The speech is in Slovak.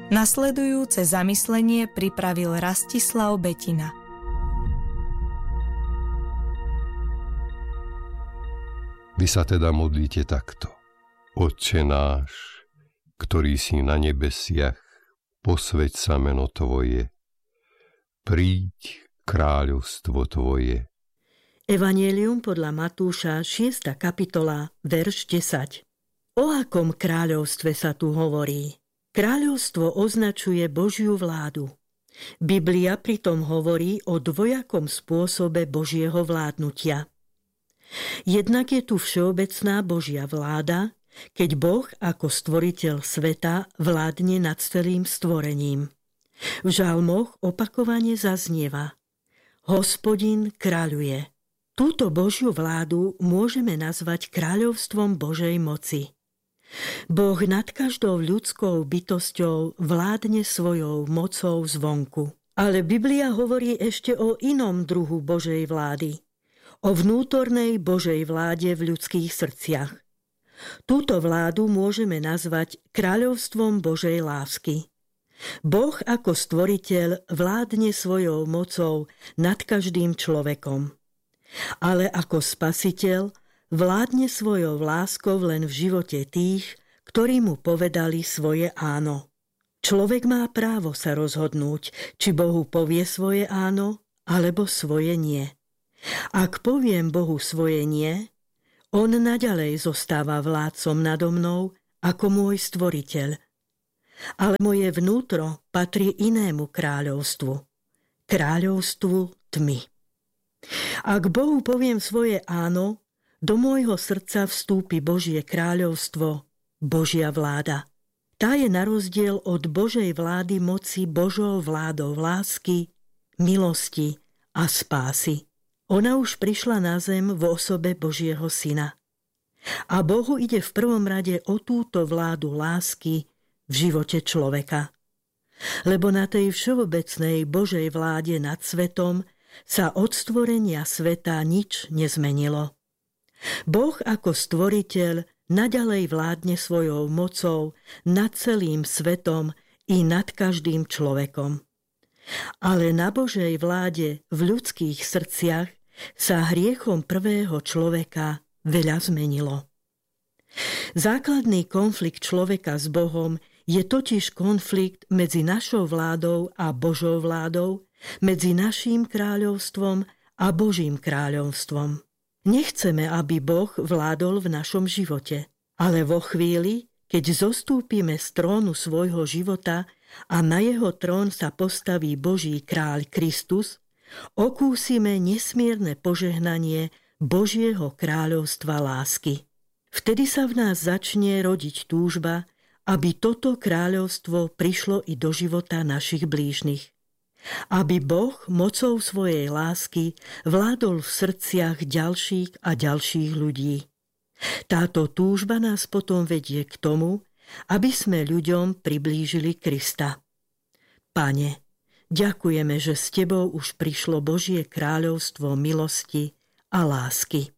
Nasledujúce zamyslenie pripravil Rastislav Betina. Vy sa teda modlíte takto. Otče náš, ktorý si na nebesiach, posväť sa meno Tvoje. Príď kráľovstvo Tvoje. Evanjelium podľa Matúša, 6. kapitola, verš 10. O akom kráľovstve sa tu hovorí? Kráľovstvo označuje Božiu vládu. Biblia pritom hovorí o dvojakom spôsobe Božieho vládnutia. Jednak je tu všeobecná Božia vláda, keď Boh ako stvoriteľ sveta vládne nad celým stvorením. V žalmoch opakovane zaznieva: Hospodin kráľuje. Túto Božiu vládu môžeme nazvať kráľovstvom Božej moci. Boh nad každou ľudskou bytosťou vládne svojou mocou zvonku. Ale Biblia hovorí ešte o inom druhu Božej vlády. O vnútornej Božej vláde v ľudských srdciach. Túto vládu môžeme nazvať kráľovstvom Božej lásky. Boh ako stvoriteľ vládne svojou mocou nad každým človekom. Ale ako spasiteľ vládne svojou láskou len v živote tých, ktorí mu povedali svoje áno. Človek má právo sa rozhodnúť, či Bohu povie svoje áno, alebo svoje nie. Ak poviem Bohu svoje nie, on naďalej zostáva vládcom nado mnou ako môj stvoriteľ. Ale moje vnútro patrí inému kráľovstvu. Kráľovstvu tmy. Ak Bohu poviem svoje áno, do môjho srdca vstúpi Božie kráľovstvo, Božia vláda. Tá je na rozdiel od Božej vlády moci Božou vládou lásky, milosti a spásy. Ona už prišla na zem v osobe Božieho Syna. A Bohu ide v prvom rade o túto vládu lásky v živote človeka. Lebo na tej všeobecnej Božej vláde nad svetom sa od stvorenia sveta nič nezmenilo. Boh ako stvoriteľ naďalej vládne svojou mocou nad celým svetom i nad každým človekom. Ale na Božej vláde v ľudských srdciach sa hriechom prvého človeka veľa zmenilo. Základný konflikt človeka s Bohom je totiž konflikt medzi našou vládou a Božou vládou, medzi naším kráľovstvom a Božím kráľovstvom. Nechceme, aby Boh vládol v našom živote, ale vo chvíli, keď zostúpime z trónu svojho života a na jeho trón sa postaví Boží kráľ Kristus, okúsime nesmierne požehnanie Božieho kráľovstva lásky. Vtedy sa v nás začne rodiť túžba, aby toto kráľovstvo prišlo i do života našich blížnych. Aby Boh mocou svojej lásky vládol v srdciach ďalších a ďalších ľudí. Táto túžba nás potom vedie k tomu, aby sme ľuďom priblížili Krista. Pane, ďakujeme, že s Tebou už prišlo Božie kráľovstvo milosti a lásky.